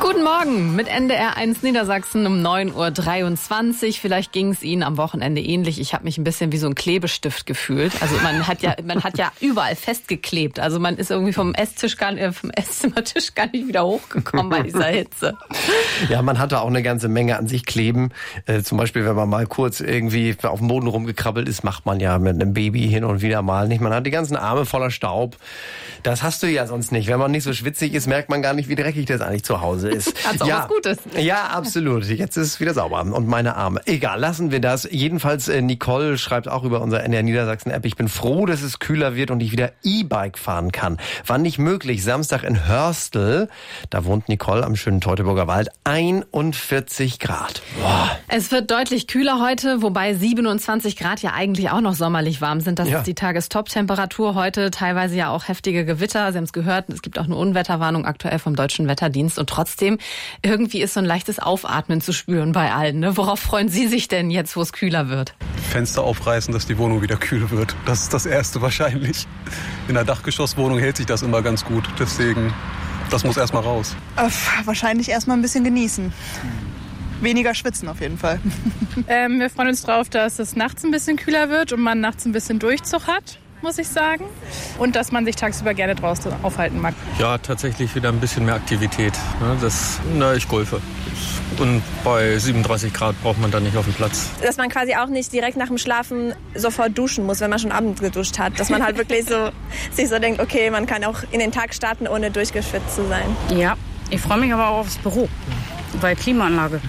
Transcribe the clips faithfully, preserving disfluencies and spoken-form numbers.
Guten Morgen mit N D R eins Niedersachsen um neun Uhr dreiundzwanzig. Vielleicht ging es Ihnen am Wochenende ähnlich. Ich habe mich ein bisschen wie so ein Klebestift gefühlt. Also man hat ja, man hat ja überall festgeklebt. Also man ist irgendwie vom Esstisch gar nicht, vom Esszimmertisch gar nicht wieder hochgekommen bei dieser Hitze. Ja, man hatte auch eine ganze Menge an sich kleben. Äh, zum Beispiel, wenn man mal kurz irgendwie auf dem Boden rumgekrabbelt ist, macht man ja mit einem Baby hin und wieder mal nicht. Man hat die ganzen Arme voller Staub. Das hast du ja sonst nicht. Wenn man nicht so schwitzig ist, merkt man gar nicht, wie dreckig das eigentlich zu Hause ist. Hat's auch ja, was Gutes. Ja, absolut. Jetzt ist es wieder sauber. Und meine Arme. Egal, lassen wir das. Jedenfalls, äh, Nicole schreibt auch über unser N D R Niedersachsen-App, ich bin froh, dass es kühler wird und ich wieder E-Bike fahren kann. War nicht möglich. Samstag in Hörstel, da wohnt Nicole am schönen Teutoburger Wald, einundvierzig Grad. Boah. Es wird deutlich kühler heute, wobei siebenundzwanzig Grad ja eigentlich auch noch sommerlich warm sind. Das Ja. ist die Tagestop-Temperatur heute. Teilweise ja auch heftige Gewitter. Sie haben es gehört, es gibt auch eine Unwetterwarnung aktuell vom Deutschen Wetterdienst. Und trotzdem, irgendwie ist so ein leichtes Aufatmen zu spüren bei allen. Ne? Worauf freuen Sie sich denn jetzt, wo es kühler wird? Fenster aufreißen, dass die Wohnung wieder kühl wird. Das ist das Erste wahrscheinlich. In der Dachgeschosswohnung hält sich das immer ganz gut. Deswegen, das muss erstmal raus. Äh, wahrscheinlich erstmal ein bisschen genießen. Weniger schwitzen auf jeden Fall. Ähm, wir freuen uns drauf, dass es nachts ein bisschen kühler wird und man nachts ein bisschen Durchzug hat, muss ich sagen. Und dass man sich tagsüber gerne draußen aufhalten mag. Ja, tatsächlich wieder ein bisschen mehr Aktivität. Das, na, ich golfe. Und bei siebenunddreißig Grad braucht man dann nicht auf den Platz. Dass man quasi auch nicht direkt nach dem Schlafen sofort duschen muss, wenn man schon abends geduscht hat. Dass man halt wirklich so sich so denkt, okay, man kann auch in den Tag starten, ohne durchgeschwitzt zu sein. Ja, ich freue mich aber auch aufs Büro, bei Klimaanlage.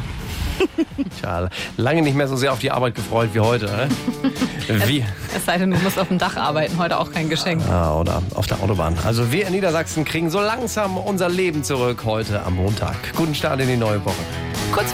Tja, lange nicht mehr so sehr auf die Arbeit gefreut wie heute. Ne? Wie? Es, es sei denn, du musst auf dem Dach arbeiten, heute auch kein Geschenk. Ah, oder auf der Autobahn. Also wir in Niedersachsen kriegen so langsam unser Leben zurück heute am Montag. Guten Start in die neue Woche.